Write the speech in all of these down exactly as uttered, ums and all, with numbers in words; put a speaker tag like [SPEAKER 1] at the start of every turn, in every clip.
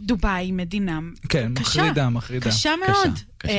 [SPEAKER 1] דובאי מדינה
[SPEAKER 2] כן, מחרידה, מחרידה.
[SPEAKER 1] קשה מאוד.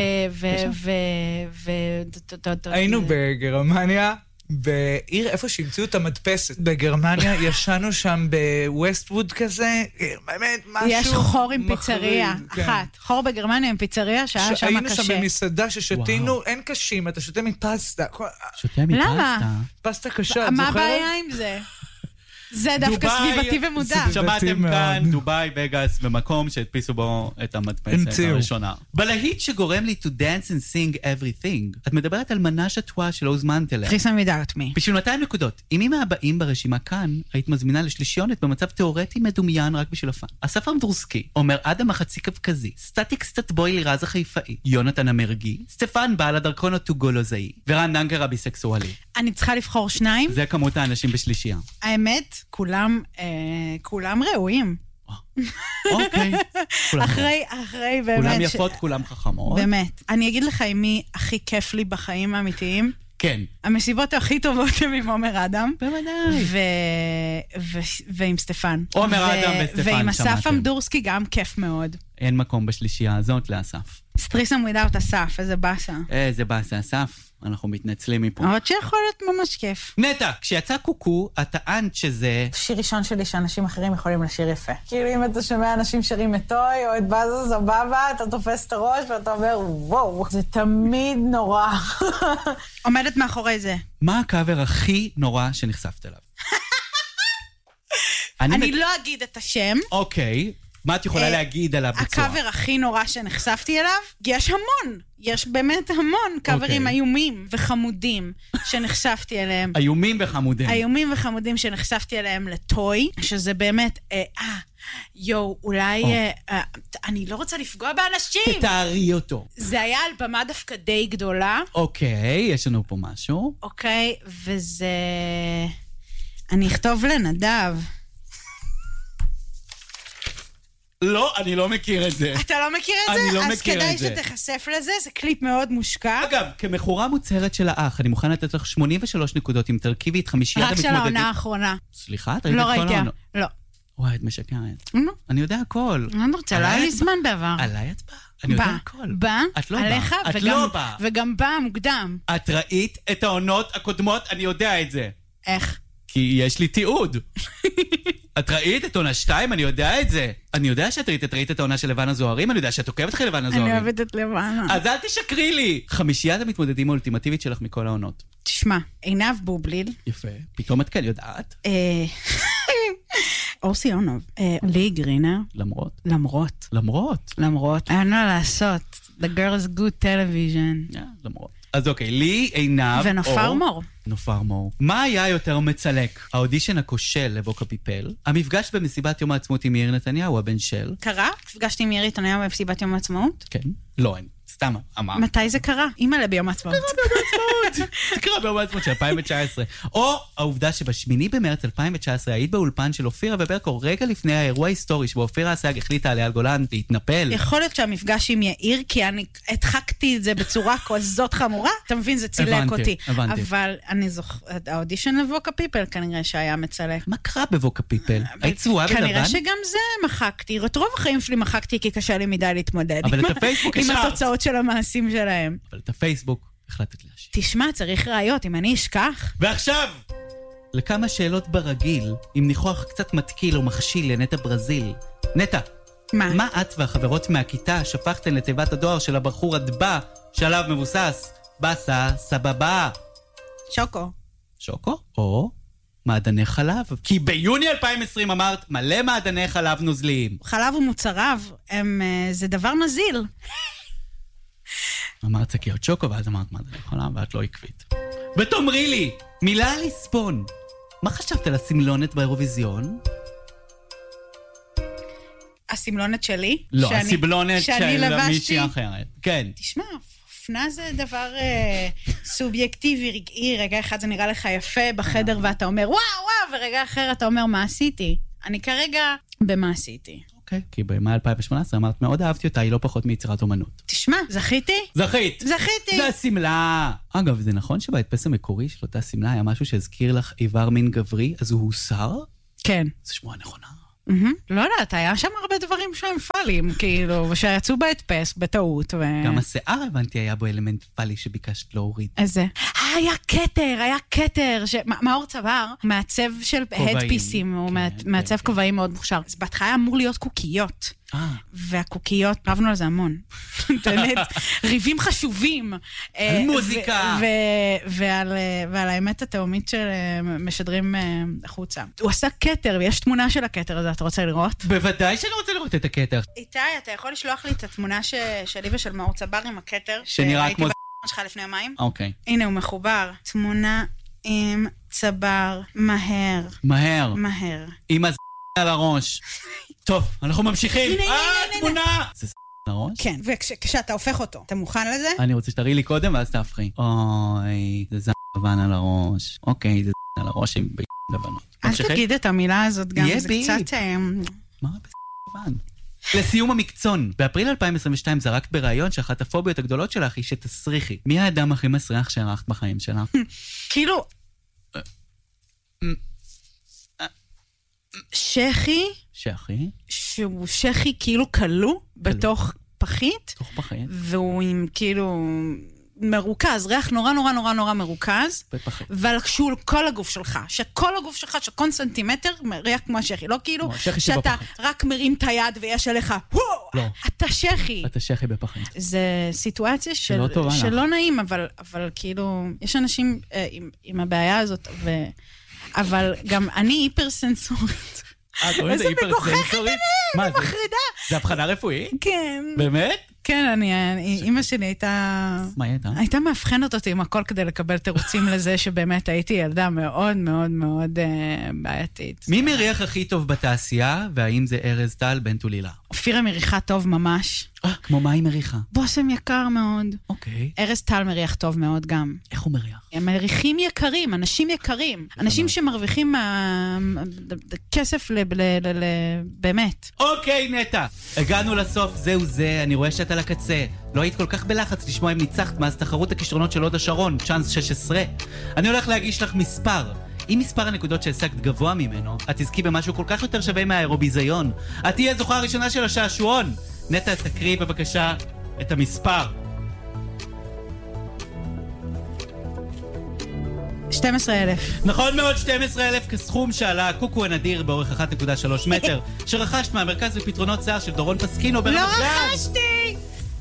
[SPEAKER 2] היינו בגרמניה, בעיר איפה שהמציאו את המדפסת. בגרמניה ישנו שם בווסטווד כזה, באמת משהו...
[SPEAKER 1] יש חור עם פיצריה, אחת. חור בגרמניה עם פיצריה שהיה שם קשה.
[SPEAKER 2] היינו שם במסעדה ששתינו, אין קשים, אתה שותה מפסטה.
[SPEAKER 3] שותה מפסטה?
[SPEAKER 1] למה?
[SPEAKER 2] פסטה קשה, את
[SPEAKER 1] מה
[SPEAKER 2] זוכרת?
[SPEAKER 1] הבעיה עם זה? זה דווקא סביבתי ומודע.
[SPEAKER 3] שמעתם כאן, דובאי, וגאס, במקום שהדפיסו בו את המדפסת הראשונה. בלהיט שגורם לי to dance and sing everything. את מדברת על מנש התואה שלא הוזמנת אליה.
[SPEAKER 1] Please without me.
[SPEAKER 3] בשביל מאתיים נקודות. אם מי מהבאים ברשימה כאן, היית מזמינה לשלישיונת במצב תיאורטי מדומיין רק בשביל הפן. אסף אמדורסקי, אומר אדם החצי קווקזי, סטטיק סטטבוי לירז החיפאי, יונתן המרגי, סטפן בעל הדרכון הטוגולוזאי, ורן דנקר הביסקסואלי.
[SPEAKER 1] אני צריכה לבחור שניים.
[SPEAKER 3] זה כמות האנשים בשלישייה.
[SPEAKER 1] האמת, כולם, אה, כולם ראויים.
[SPEAKER 3] אוקיי.
[SPEAKER 1] אחרי, אחרי באמת.
[SPEAKER 3] כולם יפות, כולם חכמות.
[SPEAKER 1] באמת. אני אגיד לך עם מי הכי כיף לי בחיים האמיתיים.
[SPEAKER 3] כן.
[SPEAKER 1] המסיבות הכי טובות הם עם עומר אדם.
[SPEAKER 3] בוודאי.
[SPEAKER 1] ועם סטפן.
[SPEAKER 3] עומר אדם וסטפן,
[SPEAKER 1] ועם אסף אמדורסקי גם כיף מאוד.
[SPEAKER 3] אין מקום בשלישייה הזאת לאסף.
[SPEAKER 1] סטריסם ווידאוט אסף, איזה באסה.
[SPEAKER 3] איזה באסה, אסף. אנחנו מתנצלים מפה.
[SPEAKER 1] אבל שיכול להיות ממש כיף.
[SPEAKER 3] נטע, כשיצא קוקו, את טענת שזה...
[SPEAKER 4] שיר ראשון שלי שאנשים אחרים יכולים לשיר יפה. כאילו אם אתה שומע אנשים שרים את טוי או את בזו סבבה, אתה תופס את הראש ואתה אומר, וואו, זה תמיד נורא.
[SPEAKER 1] עומדת מאחורי זה.
[SPEAKER 3] מה הקאבר הכי נורא שנחשפת אליו?
[SPEAKER 1] אני לא אגיד את השם.
[SPEAKER 3] אוקיי. מה את יכולה להגיד על הביצוע?
[SPEAKER 1] הקאבר הכי נורא שנחשפתי אליו, יש המון. יש באמת המון קאברים איומים וחמודים שנחשפתי אליהם.
[SPEAKER 3] איומים וחמודים.
[SPEAKER 1] איומים וחמודים שנחשפתי אליהם לטוי, שזה באמת, אה, יו, אולי, אני לא רוצה לפגוע באנשים.
[SPEAKER 3] תתארי אותו.
[SPEAKER 1] זה היה על במה דווקא די גדולה.
[SPEAKER 3] אוקיי, יש לנו פה משהו.
[SPEAKER 1] אוקיי, וזה... אני אכתוב לנדב.
[SPEAKER 3] לא, אני לא מכיר את זה.
[SPEAKER 1] אתה לא מכיר את זה?
[SPEAKER 3] אני לא מכיר את זה.
[SPEAKER 1] אז כדאי שתחשף לזה, זה קליפ מאוד מושקע.
[SPEAKER 3] אגב, כמחורה מוצהרת של האח, אני מוכן לתת לך שמונים ושלוש נקודות עם תרכיבי את חמישיית
[SPEAKER 1] המתמודדים. רק של העונה האחרונה.
[SPEAKER 3] סליחה? את ראית את כל
[SPEAKER 1] העונה? לא ראיתי, לא.
[SPEAKER 3] וואי, את משקרת. אני יודע הכל.
[SPEAKER 1] אני לא רוצה, לא היה לי זמן בעבר.
[SPEAKER 3] עליי את באה? אני יודע הכל.
[SPEAKER 1] בא, עליך,
[SPEAKER 3] באה.
[SPEAKER 1] וגם בא מוקדם.
[SPEAKER 3] את ראית את העונות הקודמות, אני יודע את זה.
[SPEAKER 1] איך?
[SPEAKER 3] כי יש לי תיעוד. את ראית את עונה שתיים, אני יודע את זה. אני יודע שאת ראית, את ראית את העונה של לבנה זוהרים, אני יודע שאת עוקבת אחרי לבנה זוהרים.
[SPEAKER 1] אני אוהבת את לבנה.
[SPEAKER 3] אז אל תשקרי לי. חמישיית המתמודדים האולטימטיבית שלך מכל העונות.
[SPEAKER 1] תשמע, עינב בובליל.
[SPEAKER 3] יפה. פתאום את כן יודעת.
[SPEAKER 1] אורסי יונוב. לי גרינר.
[SPEAKER 3] למרות.
[SPEAKER 1] למרות.
[SPEAKER 3] למרות.
[SPEAKER 1] למרות. אין מה לעשות. The girl's good television.
[SPEAKER 3] למרות. אז אוקיי, לי, עינב,
[SPEAKER 1] ונופר מור.
[SPEAKER 3] נופר מור. מה היה יותר מצלק? האודישן הכושל לבוקה פיפל, המפגש במסיבת יום העצמאות עם יאיר נתניהו, הבן של...
[SPEAKER 1] קרה? הפגשתי עם יאיר נתניהו במסיבת יום העצמאות?
[SPEAKER 3] כן. לא, אין. סתם אמר.
[SPEAKER 1] מתי זה קרה? אימא'לה ביום העצמאות.
[SPEAKER 3] קרה ביום העצמאות. זה קרה ביום העצמאות של אלפיים תשע עשרה. או העובדה שבשמיני במרץ אלפיים תשע עשרה היית באולפן של אופירה וברקו רגע לפני האירוע ההיסטורי שבו אופירה אסייג החליטה על אייל גולן להתנפל.
[SPEAKER 1] יכול להיות שהמפגש עם יאיר, כי אני הדחקתי את זה בצורה כזאת חמורה, אתה מבין, זה צילק אותי.
[SPEAKER 3] הבנתי.
[SPEAKER 1] אבל אני זוכרת, האודישן לבוקה פיפל כנראה שהיה מצלק.
[SPEAKER 3] מה קרה בבוקה פיפל? היית צבועה בלבן?
[SPEAKER 1] כנראה שגם זה מחקתי. את רוב החיים שלי מחקתי כי קשה לי מדי להתמודד.
[SPEAKER 3] אבל את הפייסבוק
[SPEAKER 1] עם התוצאות של המעשים שלהם.
[SPEAKER 3] אבל את הפייסבוק החלטת להשאיר.
[SPEAKER 1] תשמע, צריך ראיות, אם אני אשכח.
[SPEAKER 3] ועכשיו, לכמה שאלות ברגיל, עם ניחוח קצת מתקיל או מכשיל לנטע ברזיל. נטע,
[SPEAKER 1] מה?
[SPEAKER 3] מה את והחברות מהכיתה שפכתן לתיבת הדואר של הבחור הדבא, שעליו מבוסס, בסה, סבבה?
[SPEAKER 1] שוקו.
[SPEAKER 3] שוקו? או מעדני חלב. כי ביוני אלפיים עשרים אמרת מלא מעדני חלב נוזליים.
[SPEAKER 1] חלב ומוצריו, הם, זה דבר נזיל.
[SPEAKER 3] אמרת שקיות שוקו, ואז אמרת מעדני חלב, ואת לא עקבית. ותאמרי לי, מילה לספון. מה חשבת על הסמלונת באירוויזיון?
[SPEAKER 1] הסמלונת שלי?
[SPEAKER 3] לא,
[SPEAKER 1] שאני,
[SPEAKER 3] הסמלונת
[SPEAKER 1] שאני
[SPEAKER 3] של
[SPEAKER 1] לבשתי...
[SPEAKER 3] מישהי אחרת. כן.
[SPEAKER 1] תשמע, אופנה זה דבר אה, סובייקטיבי, רגעי, רגע אחד זה נראה לך יפה בחדר ואתה אומר וואו וואו, ורגע אחר אתה אומר מה עשיתי? אני כרגע במה עשיתי.
[SPEAKER 3] אוקיי, כי במאי אלפיים שמונה עשרה אמרת מאוד אהבתי אותה, היא לא פחות מיצירת אומנות.
[SPEAKER 1] תשמע, זכיתי?
[SPEAKER 3] זכית.
[SPEAKER 1] זכיתי.
[SPEAKER 3] זה הסמלה. אגב, זה נכון שבהדפס המקורי של אותה סמלה היה משהו שהזכיר לך איבר מין גברי, אז הוא הוסר?
[SPEAKER 1] כן.
[SPEAKER 3] זה שמועה נכונה.
[SPEAKER 1] לא יודעת, היה שם הרבה דברים שהם פאליים, כאילו, ושיצאו בהדפס, בטעות.
[SPEAKER 3] גם השיער, הבנתי, היה בו אלמנט פאלי שביקשת להוריד.
[SPEAKER 1] איזה? היה כתר, היה כתר. מאור צבר, מעצב של הדפיסים, הוא מעצב כובעים מאוד מוכשר. אז בהתחלה היה אמור להיות קוקיות. והקוקיות, רבנו על זה המון. באמת, ריבים חשובים.
[SPEAKER 3] על מוזיקה.
[SPEAKER 1] ועל האמת התאומית שמשדרים החוצה. הוא עשה כתר, ויש תמונה של הכתר הזה, אתה רוצה לראות?
[SPEAKER 3] בוודאי שאני רוצה לראות את הכתר.
[SPEAKER 1] איתי, אתה יכול לשלוח לי את התמונה שלי ושל מאור צבר עם הכתר?
[SPEAKER 3] שנראה כמו...
[SPEAKER 1] שלך לפני יומיים?
[SPEAKER 3] אוקיי.
[SPEAKER 1] הנה, הוא מחובר. תמונה עם צבר, מהר.
[SPEAKER 3] מהר.
[SPEAKER 1] מהר.
[SPEAKER 3] עם הז... על הראש. טוב, אנחנו ממשיכים.
[SPEAKER 1] הנה, הנה,
[SPEAKER 3] אה, תמונה! זה ז... על הראש?
[SPEAKER 1] כן, וכשאתה הופך אותו, אתה מוכן לזה?
[SPEAKER 3] אני רוצה שתראי לי קודם, ואז תהפכי. אוי, זה ז... לבן על הראש. אוקיי, זה ז... על הראש עם ב... לבנות.
[SPEAKER 1] אל תגיד את המילה הזאת גם, זה קצת...
[SPEAKER 3] מה ב... לבן? לסיום המקצון, באפריל אלפיים עשרים ושתיים זרקת בראיון שאחת הפוביות הגדולות שלך היא שתסריחי. מי האדם הכי מסריח שערכת בחיים שלך?
[SPEAKER 1] כאילו... שכי?
[SPEAKER 3] שכי?
[SPEAKER 1] שהוא שכי כאילו כלוא בתוך פחית.
[SPEAKER 3] בתוך פחית.
[SPEAKER 1] והוא עם כאילו... מרוכז, ריח נורא נורא נורא נורא מרוכז, ועל שהוא כל הגוף שלך, שכל הגוף שלך, שכל סנטימטר, ריח כמו השכי, לא כאילו שאתה רק מרים את היד ויש עליך, אתה שכי.
[SPEAKER 3] אתה שכי בפחית.
[SPEAKER 1] זה סיטואציה שלא נעים, אבל כאילו, יש אנשים עם הבעיה הזאת, אבל גם אני היפרסנסורית.
[SPEAKER 3] איזה מגוחכת אני,
[SPEAKER 1] אני מחרידה.
[SPEAKER 3] זה הבחנה רפואית?
[SPEAKER 1] כן.
[SPEAKER 3] באמת?
[SPEAKER 1] כן, אני, אמא שלי הייתה...
[SPEAKER 3] מה הייתה?
[SPEAKER 1] הייתה מאבחנת אותי עם הכל כדי לקבל תירוצים לזה שבאמת הייתי ילדה מאוד מאוד מאוד בעייתית.
[SPEAKER 3] מי מריח הכי טוב בתעשייה, והאם זה ארז טל בן טולילה?
[SPEAKER 1] אופירה מריחה טוב ממש.
[SPEAKER 3] אה, כמו מה היא מריחה?
[SPEAKER 1] בושם יקר מאוד.
[SPEAKER 3] אוקיי.
[SPEAKER 1] ארז טל מריח טוב מאוד גם.
[SPEAKER 3] איך הוא מריח?
[SPEAKER 1] הם מריחים יקרים, אנשים יקרים. אנשים שמרוויחים כסף באמת.
[SPEAKER 3] אוקיי, נטע. הגענו לסוף, זהו זה, אני רואה שאת על הקצה. לא היית כל כך בלחץ לשמוע אם ניצחת מאז תחרות הכישרונות של הוד השרון, צ'אנס שש עשרה. אני הולך להגיש לך מספר. אם מספר הנקודות שהשגת גבוה ממנו, את תזכי במשהו כל כך יותר שווה מהאירוביזיון. את תהיה זוכה הראשונה של השעשועון. נטע, תקריא בבקשה את המספר.
[SPEAKER 1] שנים עשר אלף.
[SPEAKER 3] נכון מאוד, שנים עשר אלף כסכום שעלה הקוקו הנדיר באורך אחת נקודה שלוש מטר, שרכשת מהמרכז לפתרונות שיער של דורון פסקינו ברמת גן.
[SPEAKER 1] לא רכשתי!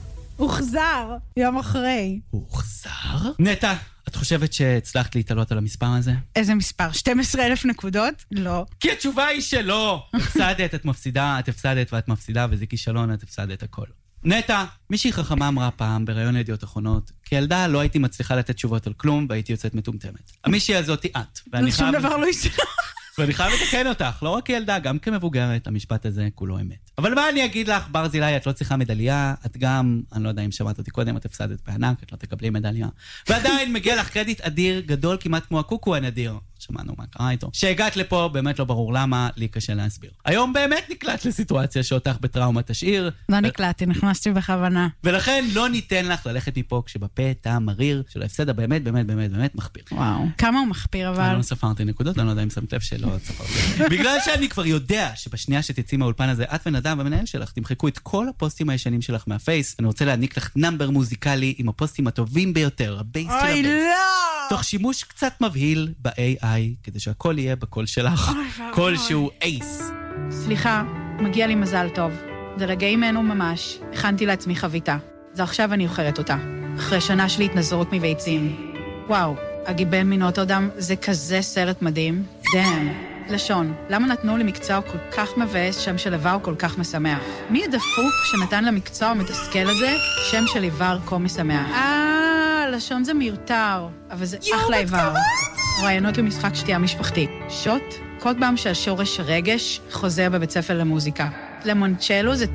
[SPEAKER 1] הוחזר, יום אחרי.
[SPEAKER 3] הוחזר? נטע, את חושבת שהצלחת להתעלות על המספר הזה?
[SPEAKER 1] איזה מספר? שנים עשר אלף נקודות? לא.
[SPEAKER 3] כי התשובה היא שלא. הפסדת, את מפסידה, את הפסדת ואת מפסידה, וזה כישלון, את הפסדת הכל. נטע, מישהי חכמה אמרה פעם בראיון ידיעות אחרונות, כילדה לא הייתי מצליחה לתת תשובות על כלום והייתי יוצאת מטומטמת. המישהי הזאת היא את.
[SPEAKER 1] שום דבר לא ישתנה.
[SPEAKER 3] ואני חייב לתקן אותך, לא רק כילדה, גם כמבוגרת, המשפט הזה כולו אמת. אבל מה אני אגיד לך, ברזילי, את לא צריכה מדליה, את גם, אני לא יודע אם שמעת אותי קודם, את הפסדת בענק, את לא תקבלי מדליה. ועדיין מגיע לך קרדיט אדיר, גדול כמעט כמו הקוקו הנדיר. שמענו מה קרה איתו. שהגעת לפה, באמת לא ברור למה, לי קשה להסביר. היום באמת נקלט לסיטואציה שאותך בטראומה תשאיר.
[SPEAKER 1] לא נקלטתי, נכנסתי בכוונה.
[SPEAKER 3] ולכן לא ניתן לך ללכת מפה כשבפה טעם מריר של ההפסד הבאמת, באמת, באמת, באמת מחפיר.
[SPEAKER 1] וואו. כמה הוא מחפיר אבל?
[SPEAKER 3] אני לא ספרתי נקודות, אני לא יודע אם שמת לב שלא ספרתי. בגלל שאני כבר יודע שבשנייה שתצאי מהאולפן הזה, את ונדב המנהל שלך, תמחקו את כל הפוסטים הישנים שלך מהפייס. אני רוצה להעניק לך נאמבר מוזיקלי עם הפוסטים הטובים ביותר, הבייס של הבייס. אוי, לא! תוך שימוש קצת מבהיל ב-איי איי, כדי שהכל יהיה בקול שלך. קול שהוא אייס.
[SPEAKER 1] סליחה, מגיע לי מזל טוב. זה רגעים אלו ממש. הכנתי לעצמי חביתה. זה עכשיו אני אוכרת אותה. אחרי שנה שלי התנזרות מביצים. וואו, הגיבל מינות אדם, זה כזה סרט מדהים. דאם. לשון, למה נתנו לי מקצוע כל כך מבאס, שם של איבר כל כך משמח? מי הדפוק שנתן למקצוע המתסכל הזה, שם של איבר כה משמח? אה, לשון זה מיותר, אבל זה אחלה איבר. רעיונות למשחק שתייה משפחתית. שוט, כל פעם שהשורש רגש חוזר בבית ספר למוזיקה. למונצ'לו זה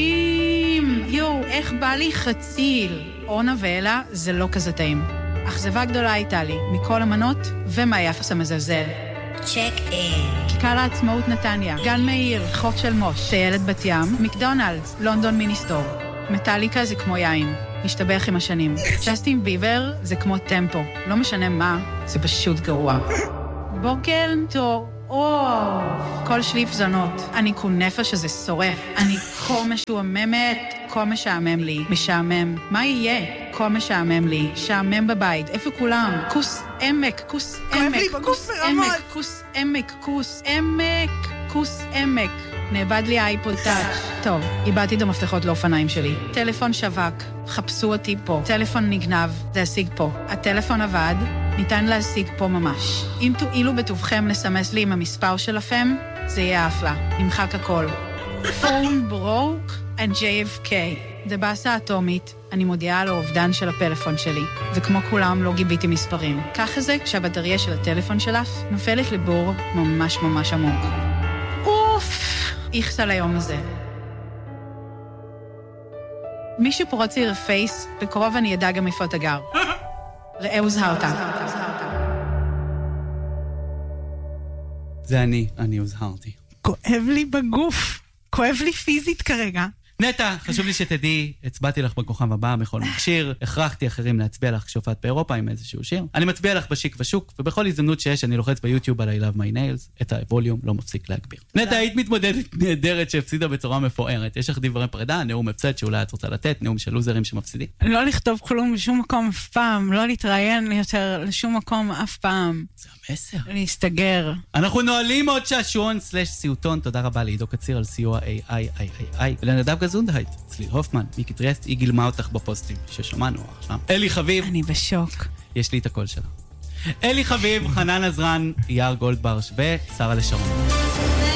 [SPEAKER 1] טעים. יו, איך בא לי חציל. אונה ואלה זה לא כזה טעים. אכזבה גדולה הייתה לי, מכל המנות ומהיחס המזלזל.
[SPEAKER 5] צ'ק אין.
[SPEAKER 1] כיכר העצמאות נתניה, גן מאיר, חוף של מוש, טיילת בת ים, מקדונלדס, לונדון מיניסטור. מטליקה זה כמו יין, משתבח עם השנים. ג'סטין ביבר זה כמו טמפו, לא משנה מה, זה פשוט גרוע. בוקר טוב, או, כל שליף זונות. אני כונפה שזה שורף. אני כה משועממת, כה משעמם לי. משעמם. מה יהיה? כה משעמם לי. שעמם בבית. איפה כולם? כוס עמק, כוס עמק, כוס עמק, כוס עמק, כוס עמק, כוס עמק. נאבד לי האייפוד טאץ'. טוב, איבדתי את המפתחות לאופניים שלי. טלפון שווק, חפשו אותי פה. טלפון נגנב, זה השיג פה. הטלפון עבד, ניתן להשיג פה ממש. אם תואילו בטובכם לסמס לי עם המספר שלכם, זה יהיה אפלה. נמחק הכל. Phone broke and ג'יי אף קיי. דבאסה אטומית, אני מודיעה על האובדן של הפלאפון שלי, וכמו כולם לא גיביתי מספרים. ככה זה כשהבטריה של הטלפון שלך נופלת לבור ממש ממש עמוק. אוף, איכס על היום הזה. מי שפורץ לי רפייס, בקרוב אני ידע גם איפה אתה גר. ראה הוזהרת.
[SPEAKER 3] זה אני, אני הוזהרתי.
[SPEAKER 6] כואב לי בגוף, כואב לי פיזית כרגע.
[SPEAKER 3] נטע, חשוב לי שתדעי, הצבעתי לך בכוכב הבא בכל מכשיר, הכרחתי אחרים להצביע לך כשהופעת באירופה עם איזשהו שיר. אני מצביע לך בשיק ושוק, ובכל הזדמנות שיש אני לוחץ ביוטיוב על I love my nails, את הווליום לא מפסיק להגביר. נטע, היית מתמודדת נהדרת שהפסידה בצורה מפוארת. יש לך דברי פרידה, נאום הפסד שאולי את רוצה לתת, נאום של לוזרים שמפסידים.
[SPEAKER 6] לא לכתוב כלום בשום מקום אף פעם, לא להתראיין יותר לשום מקום אף פעם.
[SPEAKER 3] זה המסר.
[SPEAKER 6] להסתגר.
[SPEAKER 3] אנחנו נועלים עוד שעשועון סלש סיוטון. תודה רבה לעידו קציר על סיוע איי איי איי איי ולנדב גזונדהייט, צליל הופמן, מיקי טרסט, היא גילמה אותך בפוסטים ששמענו עכשיו. אלי חביב.
[SPEAKER 6] אני בשוק.
[SPEAKER 3] יש לי את הקול שלה. אלי חביב, חנן עזרן, יער גולדברש ושרה לשרון.